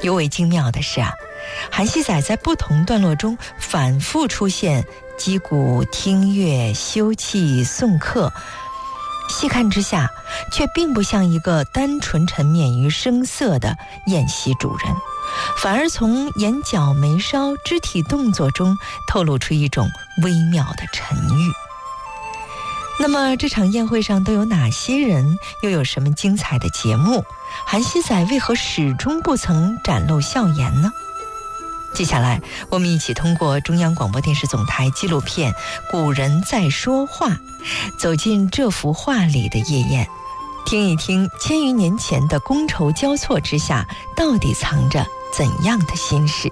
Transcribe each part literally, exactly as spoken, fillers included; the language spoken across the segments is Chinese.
尤为精妙的是啊，韩熙载在不同段落中反复出现击鼓听乐、休憩送客，细看之下却并不像一个单纯沉湎于声色的宴席主人，反而从眼角眉梢、肢体动作中透露出一种微妙的沉郁。那么这场宴会上都有哪些人，又有什么精彩的节目？韩熙载为何始终不曾展露笑颜呢？接下来我们一起通过中央广播电视总台纪录片《古人在说话》，走进这幅画里的夜宴，听一听千余年前的觥筹交错之下，到底藏着怎样的心事。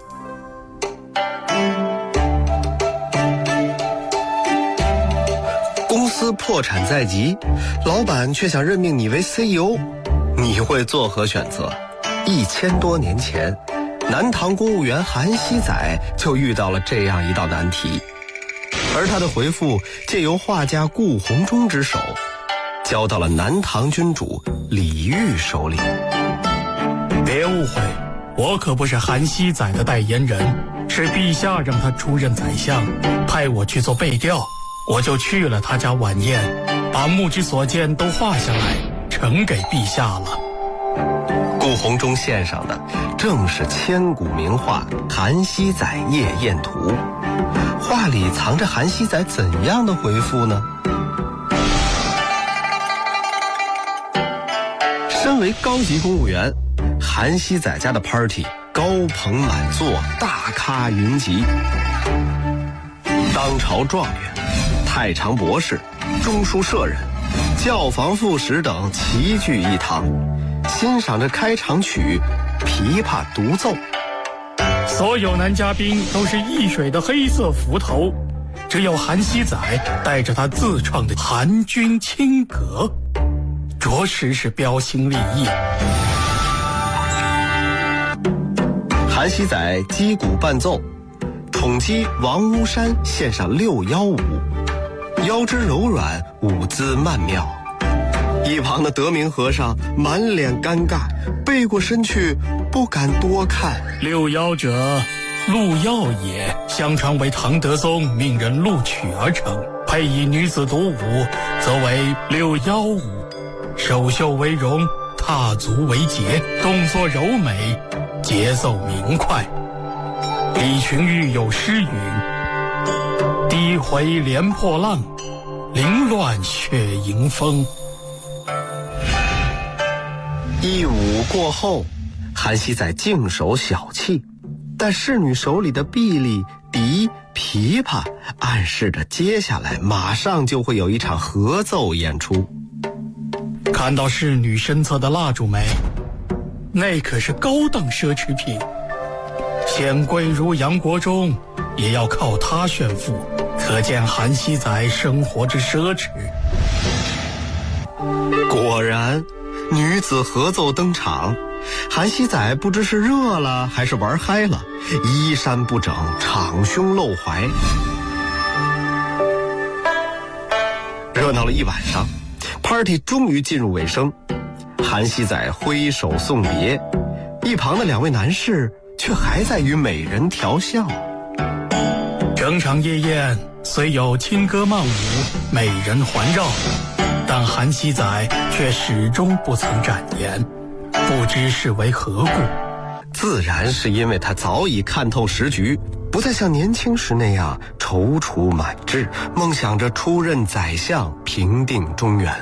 公司破产在即，老板却想任命你为 C E O， 你会作何选择？一千多年前，南唐公务员韩熙载就遇到了这样一道难题，而他的回复借由画家顾闳中之手，交到了南唐君主李煜手里。 别误会，我可不是韩熙载的代言人，是陛下让他出任宰相，派我去做背调，我就去了他家晚宴，把目之所见都画下来，呈给陛下了。 顾闳中献上的正是千古名画《韩熙载夜宴图》，画里藏着韩熙载怎样的回复呢？身为高级公务员，韩熙载家的 party 高朋满座，大咖云集，当朝状元、太常博士、中书舍人、教坊副使等齐聚一堂，欣赏着开场曲琵琶独奏。 所有男嘉宾都是一水的黑色幞头，只有韩熙载带着他自创的韩军清阁，着实是标新立异。 韩熙载击鼓伴奏，宠姬王屋山献上六幺舞，腰肢柔软，舞姿曼妙。一旁的德明和尚满脸尴尬，背过身去不敢多看。 六幺者，陆耀也，相传为唐德宗命人录取而成，配以女子独舞，则为六幺舞。首袖为荣，踏足为节，动作柔美，节奏明快。李群玉有诗云：低回连破浪，凌乱血迎风。 一舞过后，韩熙载净手小憩，但侍女手里的臂力、笛、琵琶暗示着接下来马上就会有一场合奏演出。 看到侍女身侧的蜡烛没？那可是高档奢侈品，显贵如杨国忠也要靠它炫富，可见韩熙载生活之奢侈。 果然，女子合奏登场，韩熙载不知是热了还是玩嗨了，衣衫不整，敞胸露怀。热闹了一晚上， party 终于进入尾声，韩熙载挥手送别，一旁的两位男士却还在与美人调笑。 整场夜宴虽有轻歌曼舞，美人环绕，但韩熙载却始终不曾展颜，不知是为何故。 自然是因为他早已看透时局，不再像年轻时那样踌躇满志，梦想着出任宰相，平定中原。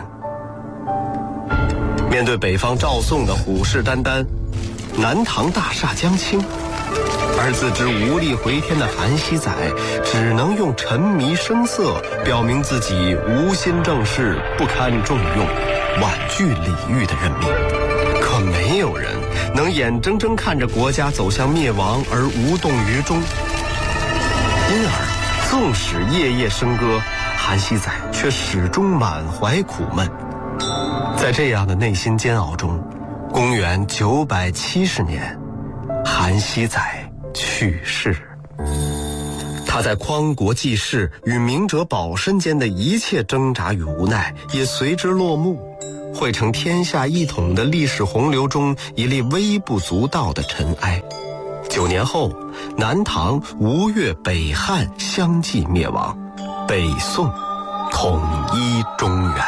面对北方赵宋的虎视眈眈，南唐大厦将倾，而自知无力回天的韩熙载只能用沉迷声色表明自己无心政事，不堪重用，婉拒李煜的任命。可没有人能眼睁睁看着国家走向灭亡而无动于衷，因而纵使夜夜笙歌，韩熙载却始终满怀苦闷。在这样的内心煎熬中，公元九百七十年，韩熙载去世。他在匡国济世与明哲保身间的一切挣扎与无奈也随之落幕， 汇成天下一统的历史洪流中一粒微不足道的尘埃。九年后，南唐、吴越、北汉相继灭亡，北宋统一中原。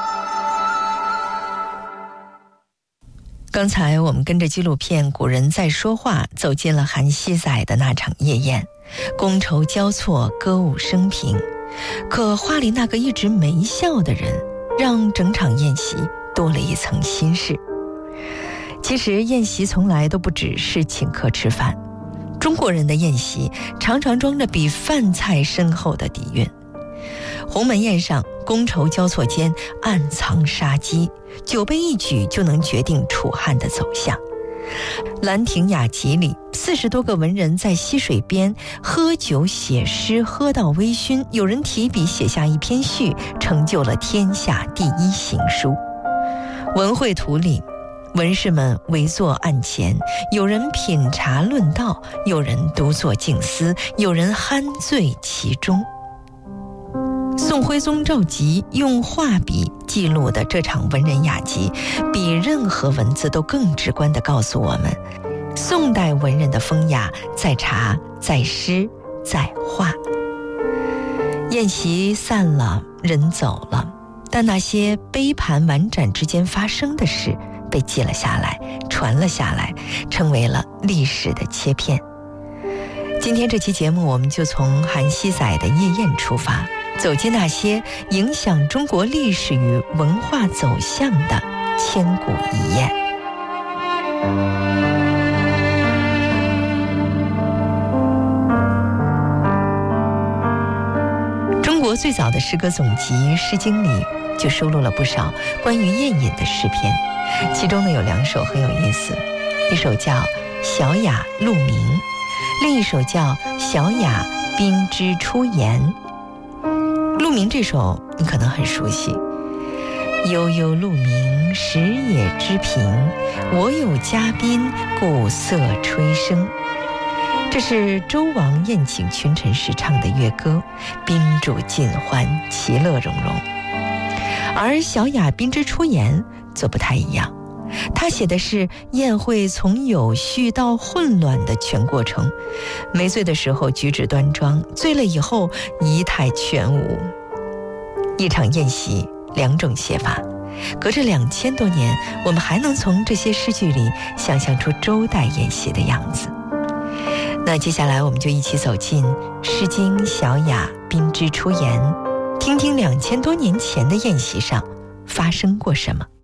刚才我们跟着纪录片《古人在说话》走进了韩熙载的那场夜宴，觥筹交错，歌舞升平。可话里那个一直没笑的人，让整场宴席多了一层心事。其实宴席从来都不只是请客吃饭，中国人的宴席常常装着比饭菜深厚的底蕴。鸿门宴上，觥筹交错间暗藏杀机，酒杯一举就能决定楚汉的走向。兰亭雅集里，四十多个文人在溪水边喝酒写诗，喝到微醺，有人提笔写下一篇序，成就了天下第一行书。文会图里，文士们围坐案前，有人品茶论道，有人独坐静思，有人酣醉其中。宋徽宗赵佶用画笔记录的这场文人雅集，比任何文字都更直观地告诉我们，宋代文人的风雅在茶，在诗，在画。宴席散了，人走了，但那些杯盘碗盏之间发生的事被记了下来，传了下来，成为了历史的切片。今天这期节目，我们就从韩熙载的夜宴出发，走进那些影响中国历史与文化走向的千古一宴。中国最早的诗歌总集《诗经》里就收录了不少关于宴饮的诗篇，其中呢有两首很有意思，一首叫《小雅鹿鸣》，另一首叫《小雅宾之出言》。鹿鸣这首你可能很熟悉，悠悠鹿鸣，食野之苹，我有嘉宾，故色吹笙。这是周王宴请群臣时唱的乐歌，宾主尽欢，其乐融融。而小雅宾之出言则不太一样，他写的是宴会从有序到混乱的全过程，没醉的时候举止端庄，醉了以后仪态全无。一场宴席，两种写法，隔着两千多年，我们还能从这些诗句里想象出周代宴席的样子。那接下来我们就一起走进《诗经·小雅宾之出言》，听听两千多年前的宴席上发生过什么。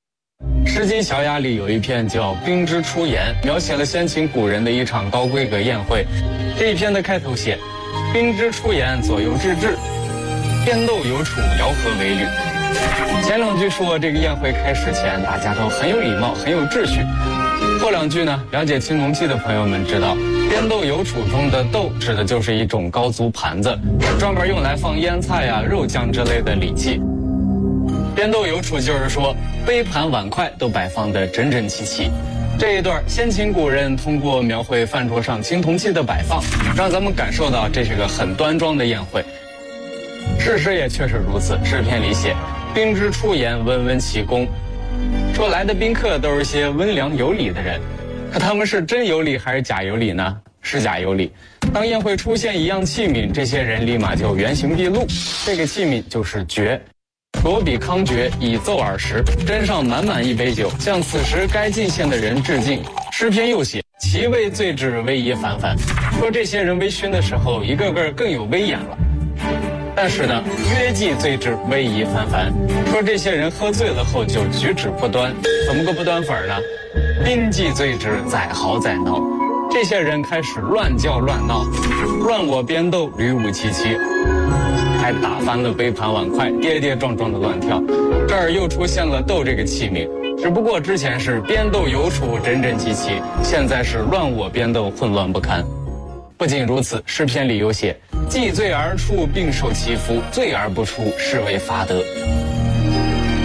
《诗经·小雅》里有一篇叫《宾之出言》，描写了先秦古人的一场高规格宴会。这一篇的开头写：“宾之出言，左右之至，边斗有处，摇合为履。”前两句说这个宴会开始前，大家都很有礼貌，很有秩序。后两句呢，了解青铜器的朋友们知道，边斗有处中的斗指的就是一种高足盘子，专门用来放腌菜呀、肉酱之类的礼器。边斗有处就是说，杯盘碗筷都摆放得整整齐齐。这一段先秦古人通过描绘饭桌上青铜器的摆放，让咱们感受到这是个很端庄的宴会。事实也确实如此，诗篇里写：“宾之出言，温温其恭。”说来的宾客都是些温良有礼的人，可他们是真有礼还是假有礼呢？是假有礼。当宴会出现一样器皿，这些人立马就原形毕露。这个器皿就是爵。罗比康爵以奏耳时，斟上满满一杯酒，向此时该进献的人致敬。诗篇又写：“其味醉之，威仪反反。”说这些人微醺的时候，一个个更有威严了。但是呢，约既醉之，威仪反反。说这些人喝醉了后就举止不端，怎么个不端法呢？宾既醉之，载豪载闹。这些人开始乱叫乱闹，乱我边斗，吕舞齐齐，还打翻了杯盘碗筷，跌跌撞撞的乱跳。这儿又出现了斗这个器皿，只不过之前是边斗有处，整整齐齐，现在是乱我边斗，混乱不堪。不仅如此，诗篇里有写：“既醉而出，并受其夫；醉而不出，是为罚德。”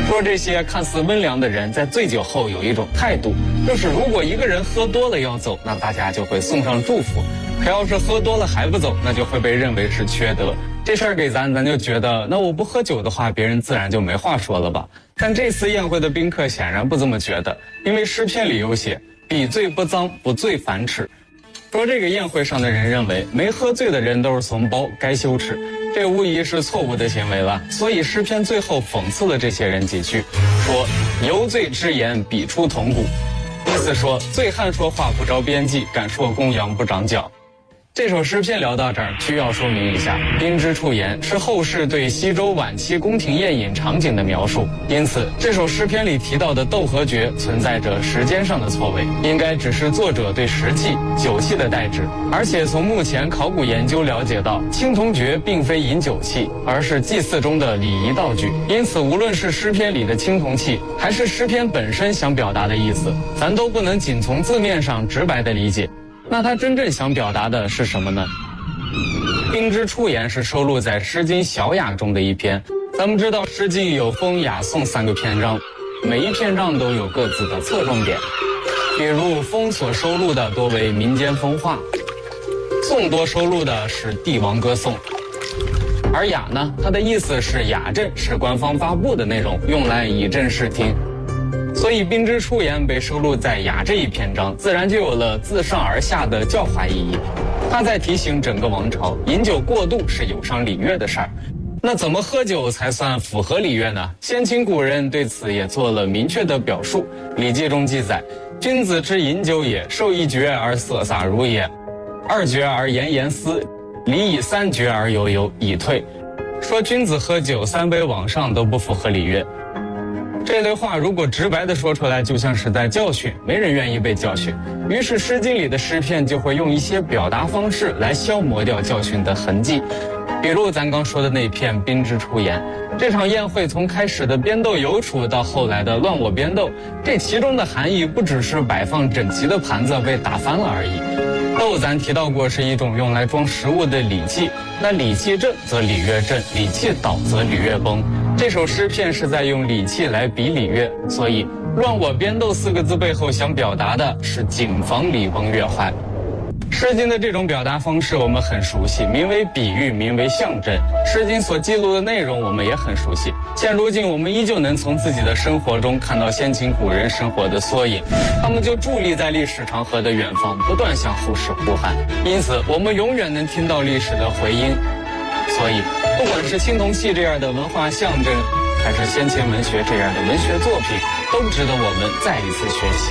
说这些看似温良的人在醉酒后有一种态度，就是如果一个人喝多了要走，那大家就会送上祝福；可要是喝多了还不走，那就会被认为是缺德。这事儿给咱，咱就觉得那我不喝酒的话，别人自然就没话说了吧。但这次宴会的宾客显然不这么觉得，因为诗篇里有写比醉不脏，不醉反耻。说这个宴会上的人认为没喝醉的人都是怂包，该羞耻，这无疑是错误的行为了。所以诗篇最后讽刺了这些人几句，说游醉之言比出铜鼓，意思说醉汉说话不着边际，敢说公羊不长脚。这首诗篇聊到这儿，需要说明一下，宾之出言是后世对西周晚期宫廷宴饮场景的描述，因此这首诗篇里提到的斗和爵存在着时间上的错位，应该只是作者对食器、酒器的代指。而且从目前考古研究了解到，青铜爵并非饮酒器，而是祭祀中的礼仪道具。因此，无论是诗篇里的青铜器，还是诗篇本身想表达的意思，咱都不能仅从字面上直白的理解。那他真正想表达的是什么呢？宾之出言是收录在《诗经·小雅》中的一篇。咱们知道《诗经》有风、雅、颂三个篇章，每一篇章都有各自的侧重点。比如风所收录的多为民间风化，颂多收录的是帝王歌颂，而雅呢，它的意思是雅阵，是官方发布的内容，用来以正视听。所以宾之出言被收录在雅这一篇章，自然就有了自上而下的教化意义。他在提醒整个王朝，饮酒过度是有伤礼乐的事儿。那怎么喝酒才算符合礼乐呢？先秦古人对此也做了明确的表述。《礼记》中记载：“君子之饮酒也，受一爵而色洒如也，二爵而言言思，礼以三爵而悠悠，以退。”说君子喝酒三杯往上都不符合礼乐。这类话如果直白地说出来，就像是在教训，没人愿意被教训。于是《诗经》里的诗篇就会用一些表达方式来消磨掉教训的痕迹。比如咱刚说的那篇宾之出言，这场宴会从开始的边斗邮处到后来的乱我边斗，这其中的含义不只是摆放整齐的盘子被打翻了而已。斗咱提到过是一种用来装食物的礼器，那礼器正则礼乐正，礼器倒则礼乐崩。这首诗篇是在用礼器来比礼乐，所以乱我边斗四个字背后想表达的是谨防礼崩乐坏。诗经的这种表达方式我们很熟悉，名为比喻，名为象征。诗经所记录的内容我们也很熟悉，现如今我们依旧能从自己的生活中看到先秦古人生活的缩影，他们就伫立在历史长河的远方，不断向后世呼喊，因此我们永远能听到历史的回音。所以不管是青铜器这样的文化象征，还是先秦文学这样的文学作品，都值得我们再一次学习。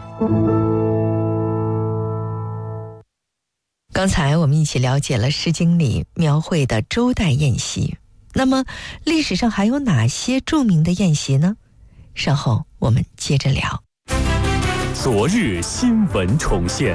刚才我们一起了解了《诗经》里描绘的周代宴席，那么历史上还有哪些著名的宴席呢？稍后我们接着聊。 昨日新闻重现，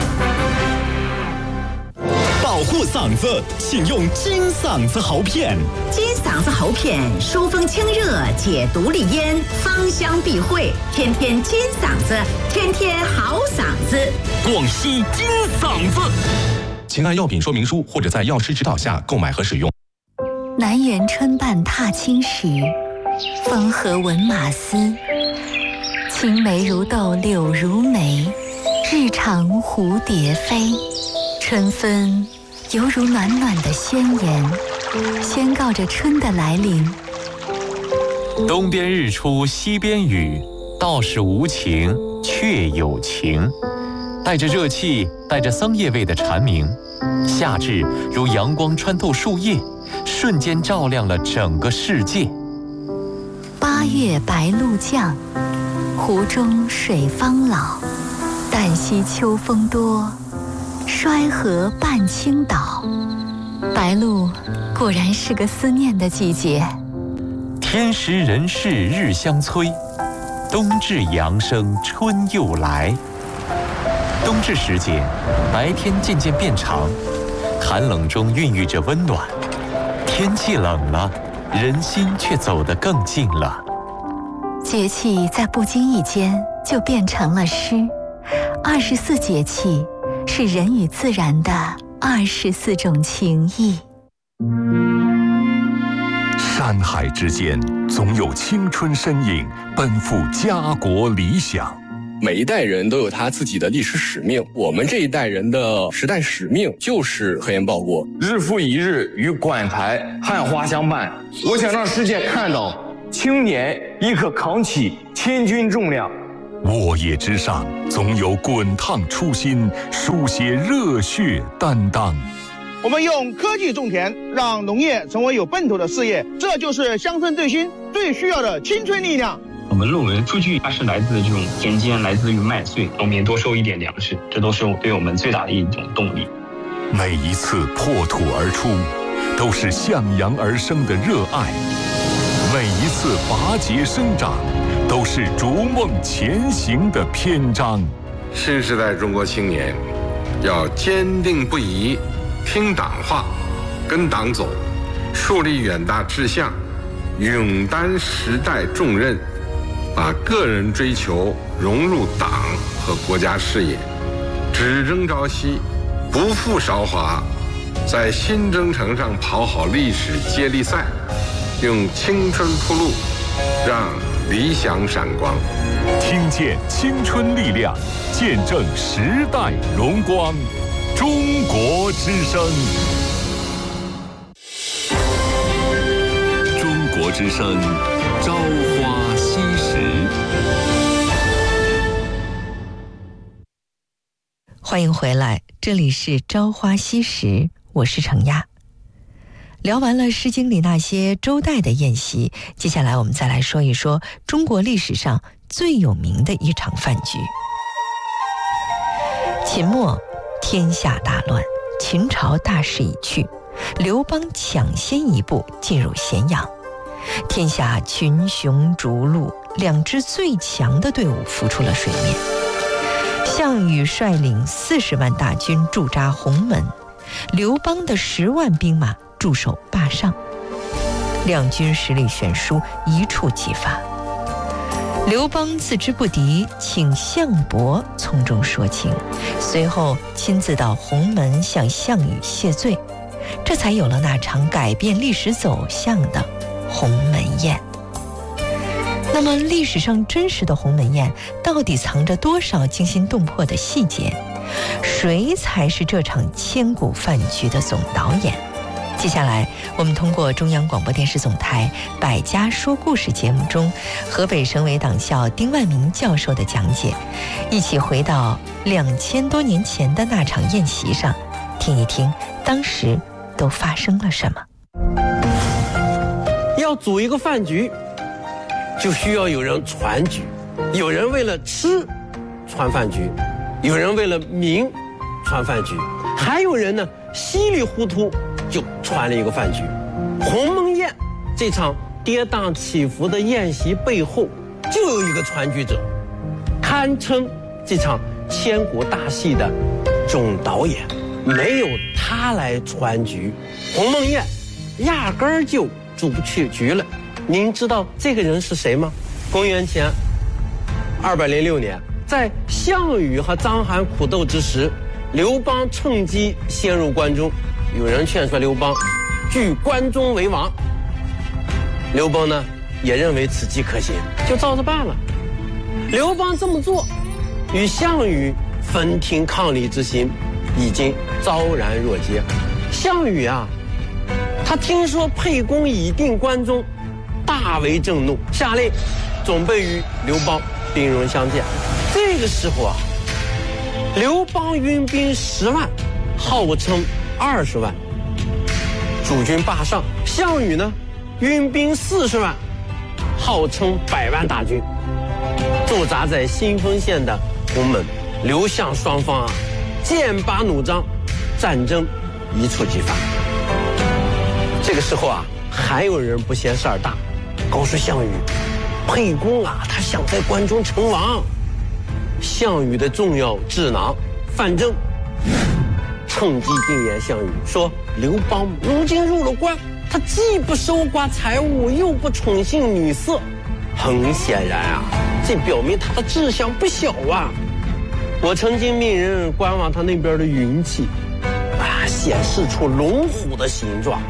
保护嗓子，请用金嗓子喉片。 金嗓子喉片疏风清热，解毒利咽，芳香避秽，天天金嗓子，天天好嗓子。 广西金嗓子， 请按药品说明书或者在药师指导下购买和使用。 南园春半踏青时，风和闻马嘶。青梅如豆柳如眉，日长蝴蝶飞。春分犹如暖暖的宣言，宣告着春的来临。 东边日出西边雨，道是无晴却有晴。带着热气，带着桑叶味的蝉鸣，夏至如阳光穿透树叶，瞬间照亮了整个世界。 八月白露降，湖中水方老。旦夕秋风多，衰河半倾倒。白露果然是个思念的季节。 天时人事日相催，冬至阳生春又来。冬至时节，白天渐渐变长，寒冷中孕育着温暖。天气冷了，人心却走得更近了。 节气在不经意间就变成了诗。二十四节气是人与自然的二十四种情谊。 十山海之间，总有青春身影奔赴家国理想。 每一代人都有他自己的历史使命，我们这一代人的时代使命就是核研报国。 日复一日与馆台汉花相伴，我想让世界看到青年亦可扛起千钧重量。 沃野之上，总有滚烫初心，书写热血担当。 我们用科技种田，让农业成为有奔头的事业，这就是乡村振兴最需要的青春力量。 我们论文数据它是来自这种田间，来自于麦穗，农民多收一点粮食，这都是对我们最大的一种动力。 每一次破土而出，都是向阳而生的热爱；每一次拔节生长，都是逐梦前行的篇章。 新时代中国青年要坚定不移听党话，跟党走，树立远大志向，勇担时代重任，把个人追求融入党和国家事业，只争朝夕，不负韶华，在新征程上跑好历史接力赛，用青春铺路，让理想闪光。 听见青春力量，见证时代荣光。中国之声，中国之声，朝花夕拾。 欢迎回来，这里是朝花夕拾，我是程亚。聊完了《诗经》里那些周代的宴席，接下来我们再来说一说中国历史上最有名的一场饭局。秦末天下大乱，秦朝大势已去，刘邦抢先一步进入咸阳，天下群雄逐鹿，两支最强的队伍浮出了水面。项羽率领四十万大军驻扎鸿门，刘邦的十万兵马驻守坝上，两军实力悬殊，一触即发。刘邦自知不敌，请项伯从中说情，随后亲自到鸿门向项羽谢罪，这才有了那场改变历史走向的鸿门宴。那么历史上真实的鸿门宴到底藏着多少惊心动魄的细节？谁才是这场千古饭局的总导演？接下来我们通过中央广播电视总台百家说故事节目中河北省委党校丁万明教授的讲解，一起回到两千多年前的那场宴席上，听一听当时都发生了什么。 要组一个饭局，就需要有人传局，有人为了吃传饭局，有人为了名传饭局，还有人呢稀里糊涂就传了一个饭局。鸿门宴这场跌宕起伏的宴席背后，就有一个传局者，堪称这场千古大戏的总导演。没有他来传局，鸿门宴压根儿就组不起局了。您知道这个人是谁吗？公元前二百零六年，在项羽和章邯苦斗之时，刘邦趁机先入关中，有人劝说刘邦据关中为王，刘邦呢也认为此计可行，就照着办了。刘邦这么做，与项羽分庭抗礼之心已经昭然若揭。项羽啊，他听说沛公已定关中，大为震怒，下令准备与刘邦兵戎相见。这个时候啊，刘邦运兵十万，号称二十万，主军坝上；项羽呢，运兵四十万，号称百万大军，驻扎在新丰县的鸿门。刘项双方啊，剑拔弩张，战争一触即发。这个时候啊，还有人不嫌事儿大，告诉项羽，沛公啊，他想在关中称王。项羽的重要智囊范增趁机进言项羽，说刘邦如今入了关，他既不收刮财物，又不宠幸女色，很显然啊，这表明他的志向不小啊。我曾经命人观望他那边的云气啊，显示出龙虎的形状，出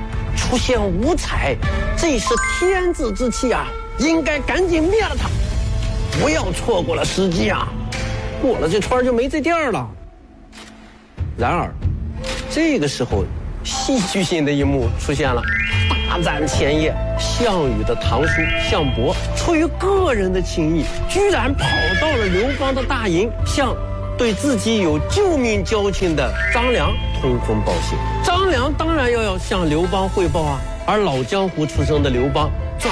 出现五彩，这是天子之气啊，应该赶紧灭了他，不要错过了时机啊！过了这村就没这店了。然而，这个时候，戏剧性的一幕出现了。大战前夜，项羽的堂叔项伯出于个人的情谊，居然跑到了刘邦的大营，向对自己有救命交情的张良通风报信。张良当然要要向刘邦汇报啊，而老江湖出身的刘邦